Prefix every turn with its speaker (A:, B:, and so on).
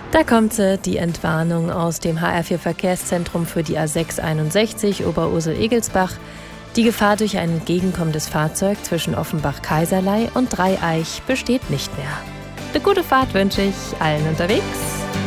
A: Da kommt sie, die Entwarnung aus dem HR4 Verkehrszentrum für die A661 Oberursel-Egelsbach. Die Gefahr durch ein entgegenkommendes Fahrzeug zwischen Offenbach-Kaiserlei und Dreieich besteht nicht mehr. Eine gute Fahrt wünsche ich allen unterwegs.